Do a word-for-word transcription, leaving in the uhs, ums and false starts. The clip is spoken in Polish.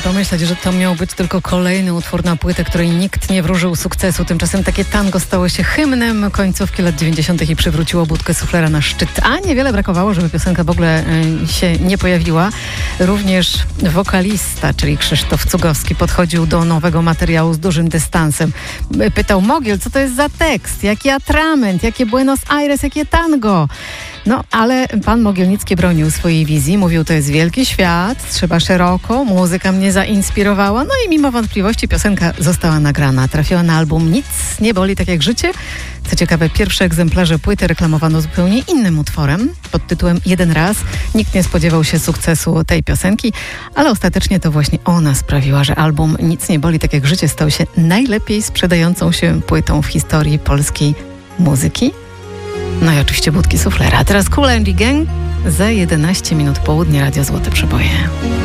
pomyśleć, że to miał być tylko kolejny utwór na płytę, której nikt nie wróżył sukcesu. Tymczasem takie tango stało się hymnem końcówki lat dziewięćdziesiątych i przywróciło Budkę Suflera na szczyt. A niewiele brakowało, żeby piosenka w ogóle y, się nie pojawiła. Również wokalista, czyli Krzysztof Cugowski, podchodził do nowego materiału z dużym dystansem. Pytał Mogiel, co to jest za tekst, jaki atrament, jakie Buenos Aires, jakie tango. No, ale pan Mogielnicki bronił swojej wizji, mówił, to jest wielki świat, trzeba szeroko, muzyka mnie zainspirowała, no i mimo wątpliwości piosenka została nagrana. Trafiła na album Nic nie boli tak jak życie. Co ciekawe, pierwsze egzemplarze płyty reklamowano zupełnie innym utworem pod tytułem Jeden raz. Nikt nie spodziewał się sukcesu tej piosenki, ale ostatecznie to właśnie ona sprawiła, że album Nic nie boli tak jak życie stał się najlepiej sprzedającą się płytą w historii polskiej muzyki. No i oczywiście Budki Suflera. A teraz Kool and the Gang za jedenaście minut południa, Radio Złote Przeboje.